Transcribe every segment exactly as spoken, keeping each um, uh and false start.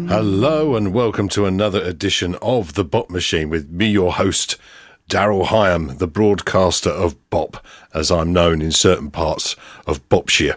Hello and welcome to another edition of The Bop Machine with me, your host, Daryl Hyam, the broadcaster of Bop, as I'm known in certain parts of Bopshire.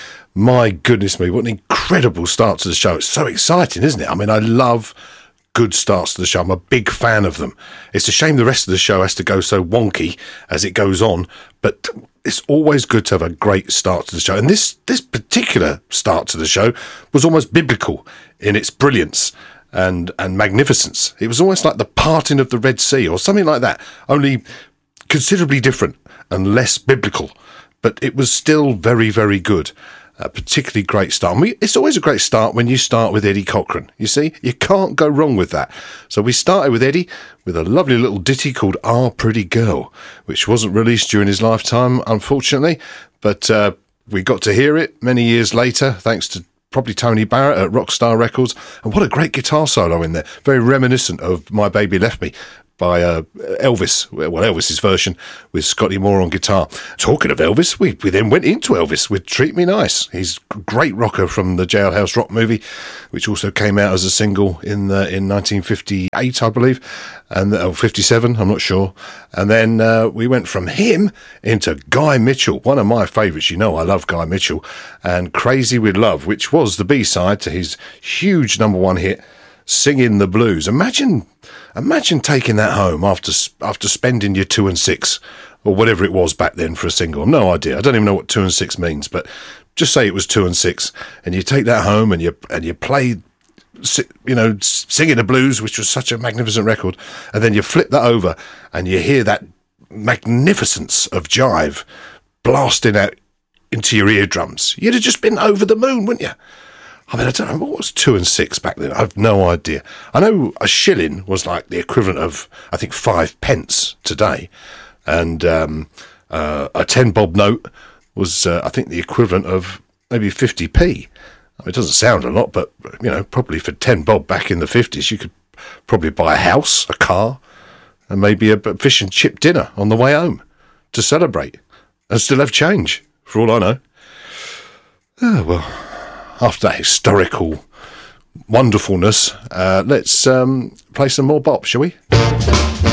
My goodness me, what an incredible start to the show. It's so exciting, isn't it? I mean, I love good starts to the show. I'm a big fan of them. It's a shame the rest of the show has to go so wonky as it goes on, but it's always good to have a great start to the show. And this this particular start to the show was almost biblical in its brilliance and, and magnificence. It was almost like the parting of the Red Sea or something like that, only considerably different and less biblical. But it was still very, very good. A particularly great start. And we, it's always a great start when you start with Eddie Cochran. You see, you can't go wrong with that. So we started with Eddie with a lovely little ditty called Our Pretty Girl, which wasn't released during his lifetime, unfortunately, but uh, we got to hear it many years later, thanks to probably Tony Barrett at Rockstar Records. And what a great guitar solo in there. Very reminiscent of My Baby Left Me by uh, Elvis, well, Elvis's version with Scotty Moore on guitar. Talking of Elvis, we, we then went into Elvis with Treat Me Nice. He's a great rocker from the Jailhouse Rock movie, which also came out as a single in the, in nineteen fifty-eight, I believe, and or fifty-seven, I'm not sure. And then uh, we went from him into Guy Mitchell, one of my favourites. You know I love Guy Mitchell, and Crazy With Love, which was the B-side to his huge number one hit, Singing the Blues. Imagine, imagine taking that home after after spending your two and six, or whatever it was back then for a single. No idea. I don't even know what two and six means, but just say it was two and six, and you take that home and you and you play, you know, Singing the Blues, which was such a magnificent record, and then you flip that over and you hear that magnificence of jive blasting out into your eardrums. You'd have just been over the moon, wouldn't you? I mean, I don't know, what was two and six back then? I have no idea. I know a shilling was like the equivalent of, I think, five pence today. And um, uh, a ten bob note was, uh, I think, the equivalent of maybe fifty p. I mean, it doesn't sound a lot, but, you know, probably for ten bob back in the fifties, you could probably buy a house, a car, and maybe a fish and chip dinner on the way home to celebrate and still have change, for all I know. Oh, well, after that historical wonderfulness, uh, let's um, play some more bop, shall we?